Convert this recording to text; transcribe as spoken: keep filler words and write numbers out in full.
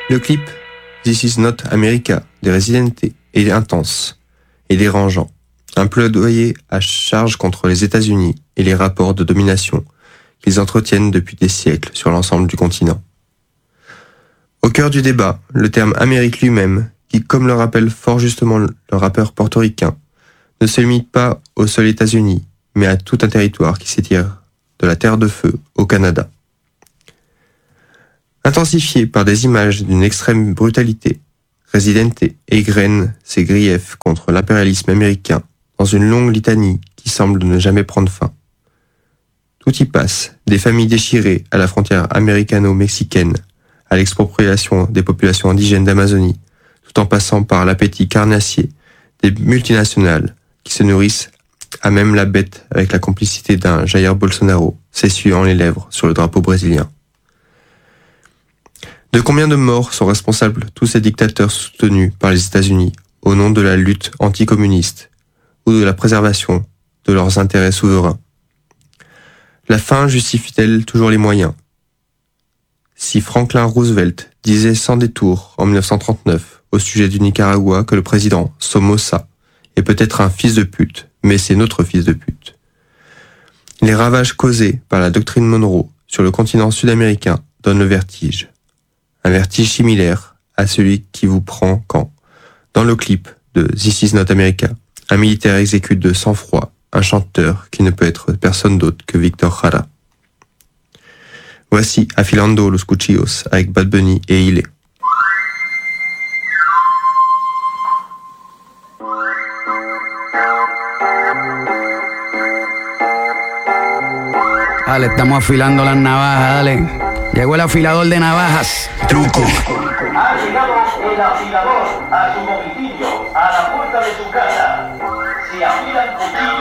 Le clip This is not America des Residente est intense et dérangeant. Un plaidoyer à charge contre les États-Unis et les rapports de domination qu'ils entretiennent depuis des siècles sur l'ensemble du continent. Au cœur du débat, le terme Amérique lui-même, qui, comme le rappelle fort justement le rappeur portoricain, ne se limite pas aux seuls États-Unis, mais à tout un territoire qui s'étire de la Terre de Feu au Canada. Intensifié par des images d'une extrême brutalité, Residente égrène ses griefs contre l'impérialisme américain dans une longue litanie qui semble ne jamais prendre fin. Tout y passe, des familles déchirées à la frontière américano-mexicaine, à l'expropriation des populations indigènes d'Amazonie, tout en passant par l'appétit carnassier des multinationales qui se nourrissent à même la bête avec la complicité d'un Jair Bolsonaro s'essuyant les lèvres sur le drapeau brésilien. De combien de morts sont responsables tous ces dictateurs soutenus par les États-Unis au nom de la lutte anticommuniste ou de la préservation de leurs intérêts souverains? La fin justifie-t-elle toujours les moyens? Si Franklin Roosevelt disait sans détour en dix-neuf cent trente-neuf au sujet du Nicaragua que le président Somoza est peut-être un fils de pute, mais c'est notre fils de pute. Les ravages causés par la doctrine Monroe sur le continent sud-américain donnent le vertige. Un vertige similaire à celui qui vous prend quand, dans le clip de This is not America, un militaire exécute de sang-froid un chanteur qui ne peut être personne d'autre que Victor Jara. Voici Afilando los Cuchillos avec Bad Bunny et Ile. Dale, estamos afilando las navajas, dale. Llegó el afilador de navajas. Truco. Ha llegado el afilador a su domicilio, a la puerta de su casa. Se afilan cuchillos.